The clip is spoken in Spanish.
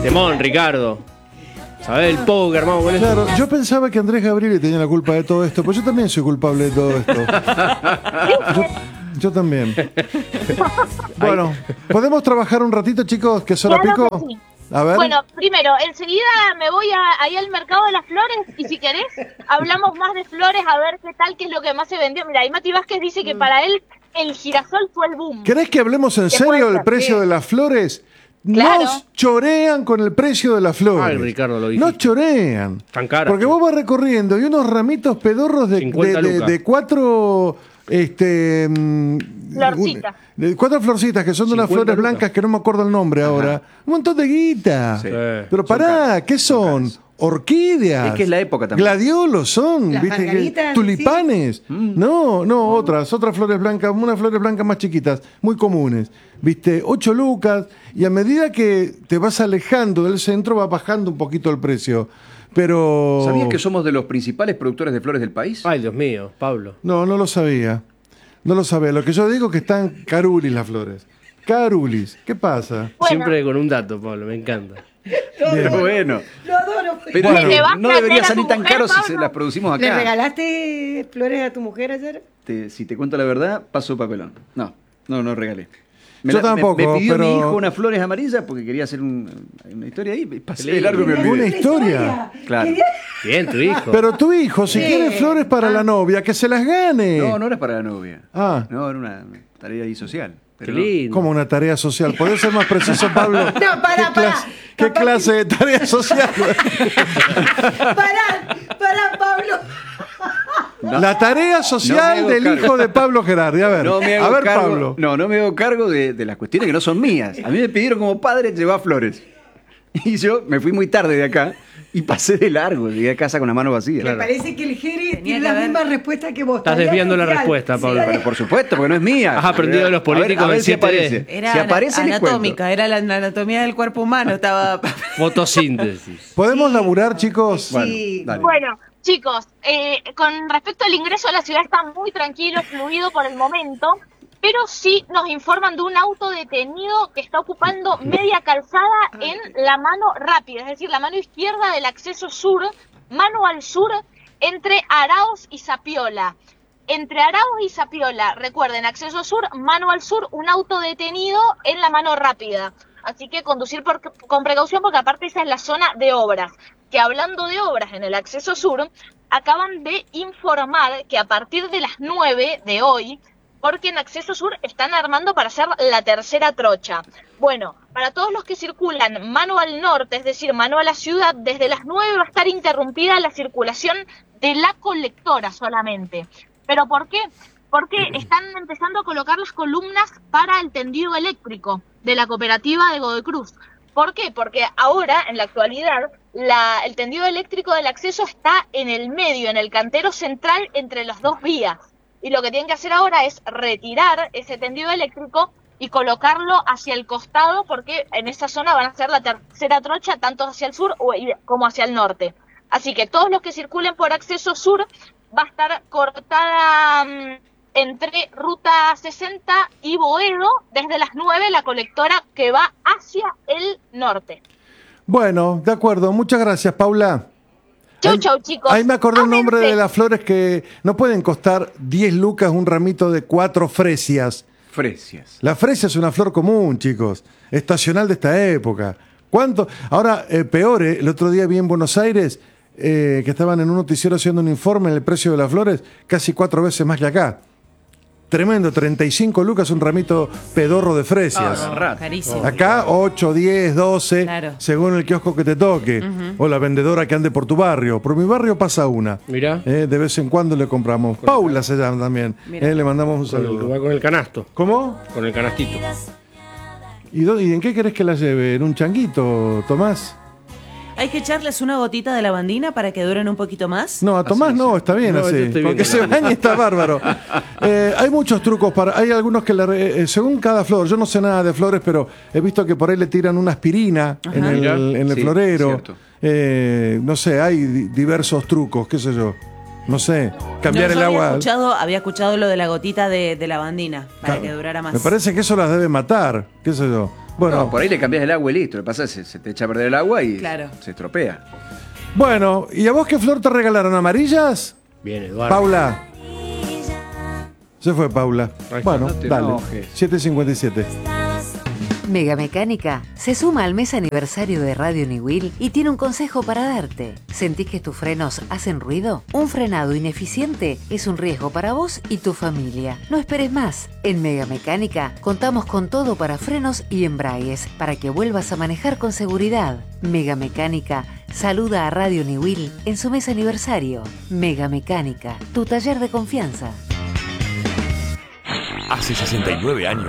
Temón, Ricardo. ¿Sabés el póker, hermano? Con eso? Claro, yo pensaba que Andrés Gabrieli tenía la culpa de todo esto, pues yo también soy culpable de todo esto. Yo también. Bueno, ¿podemos trabajar un ratito, chicos? ¿Que son a Claro pico? que sí. A ver. Bueno, primero, enseguida me voy ahí al mercado de las flores y si querés hablamos más de flores a ver qué tal, qué es lo que más se vendió. Mira, ahí Mati Vázquez dice que para él el girasol fue el boom. ¿Querés que hablemos en serio del precio de las flores? Claro. Nos chorean con el precio de las flores. Ay, Ricardo, lo dijiste. Nos chorean. Tan caras. Porque vos vas recorriendo y unos ramitos pedorros 50 lucas. de cuatro... Florcitas. De cuatro florcitas que son de unas 50 flores lucas. blancas que no me acuerdo el nombre ahora. Un montón de guita. Sí. Pero pará, ¿qué son? Orquídeas. Es que es la época también. Gladiolos son, Las ¿viste? margaritas, Tulipanes. No, otras flores blancas, unas flores blancas más chiquitas, muy comunes. ¿Viste? 8 lucas. Y a medida que te vas alejando del centro, va bajando un poquito el precio. Pero. ¿Sabías que somos de los principales productores de flores del país? Ay, Dios mío, Pablo. No lo sabía. No lo sabía. Lo que yo digo es que están carulis las flores. Carulis. ¿Qué pasa? Bueno. Siempre con un dato, Pablo, me encanta. Bien, bueno. Lo adoro. Pero Bueno. ¿Le vas no a debería hacer a salir tu tan mujer, caro si Pablo? las producimos ¿Le acá. regalaste flores a tu mujer ayer? Si te cuento la verdad, paso papelón. No regalé. Yo tampoco, me pidió pero- mi hijo unas flores amarillas porque quería hacer una historia ahí. y Pasé de largo y me Una olvidé. historia. Claro. Bien, tu hijo. Pero tu hijo, si quiere flores para la novia, que se las gane. No era para la novia. Ah. No, era una tarea ahí social. Qué Pero lindo. Como una tarea social. ¿Podés ser más preciso, Pablo? No, pará. ¿Qué Capaz clase de tarea social? Pará, Pablo. La tarea social hago del cargo. hijo de Pablo Gerardi. A ver, no me hago a ver, cargo, Pablo. No me hago cargo de las cuestiones que no son mías. A mí me pidieron como padre llevar flores. Y yo me fui muy tarde de acá y pasé de largo. Llegué a casa con la mano vacía. Me parece que el Jere Tenía tiene que la haber- misma respuesta que vos. Estás Tarea desviando la social. respuesta, Pablo. Sí. Pero por supuesto, porque no es mía. Has aprendido de los políticos a ver del si 7D. aparece. Era Si aparece, les cuento. anatómica, era la anatomía del cuerpo humano. Estaba. Fotosíntesis. ¿Podemos laburar, chicos? Sí. Dale. Bueno, chicos, con respecto al ingreso a la ciudad está muy tranquilo, fluido por el momento, pero sí nos informan de un auto detenido que está ocupando media calzada en la mano rápida, es decir, la mano izquierda del acceso sur, mano al sur, entre Arauz y Zapiola. Entre Arauz y Zapiola, recuerden, acceso sur, mano al sur, un auto detenido en la mano rápida. Así que conducir con precaución porque aparte esa es la zona de obras. Que hablando de obras en el acceso sur, acaban de informar que a partir de las 9 de hoy, porque en acceso sur están armando para hacer la tercera trocha. Bueno, para todos los que circulan mano al norte, es decir, mano a la ciudad, desde las 9 va a estar interrumpida la circulación de la colectora solamente. ¿Pero por qué? Porque están empezando a colocar las columnas para el tendido eléctrico de la cooperativa de Godoy Cruz. ¿Por qué? Porque ahora, en la actualidad, el tendido eléctrico del acceso está en el medio, en el cantero central entre las dos vías. Y lo que tienen que hacer ahora es retirar ese tendido eléctrico y colocarlo hacia el costado, porque en esa zona van a hacer la tercera trocha tanto hacia el sur como hacia el norte. Así que todos los que circulen por acceso sur va a estar cortada entre Ruta 60 y Boedo, desde las 9 la colectora que va hacia el norte. Bueno, de acuerdo. Muchas gracias, Paula. Chau, chau, chicos. Ahí me acordé el nombre Ámense. de las flores que no pueden costar 10 lucas un ramito de 4 fresias. Fresias. La fresia es una flor común, chicos. Estacional de esta época. ¿Cuánto? Ahora, peor, el otro día vi en Buenos Aires que estaban en un noticiero haciendo un informe en el precio de las flores, casi 4 veces más que acá. Tremendo, 35 lucas un ramito pedorro de fresias. Carísimo. Acá 8, 10, 12, Claro. según el kiosco que te toque. O la vendedora que ande por tu barrio. Por mi barrio pasa una. Mirá. De vez en cuando le compramos. Paula se llama también. Mirá. Le mandamos un saludo. Va con el canasto. ¿Cómo? Con el canastito. ¿Y en qué querés que la lleve? ¿En un changuito, Tomás? Hay que echarles una gotita de lavandina para que duren un poquito más. No, a Tomás no, está bien No, yo así. estoy bien Porque con se la baña y está bárbaro. Hay muchos trucos para. Hay algunos que según cada flor, yo no sé nada de flores, pero he visto que por ahí le tiran una aspirina en Mirá. el Sí, florero. cierto. No sé, hay diversos trucos, qué sé yo. No sé, cambiar No, el yo agua. había escuchado lo de la gotita de lavandina para que durara más. Me parece que eso las debe matar, qué sé yo. Bueno, No, por ahí le cambias el agua y listo. Lo que pasa es que se te echa a perder el agua y Claro. se estropea. bueno, ¿y a vos qué flor te regalaron? ¿Amarillas? Bien, Eduardo. Paula. Se fue Paula. Ahí está, Bueno, no te dale. enojes. 7:57. Mega Mecánica se suma al mes aniversario de Radio Niwil y tiene un consejo para darte. ¿Sentís que tus frenos hacen ruido? Un frenado ineficiente es un riesgo para vos y tu familia. No esperes más. En Mega Mecánica contamos con todo para frenos y embragues para que vuelvas a manejar con seguridad. Mega Mecánica saluda a Radio Niwil en su mes aniversario. Mega Mecánica, tu taller de confianza. Hace 69 años,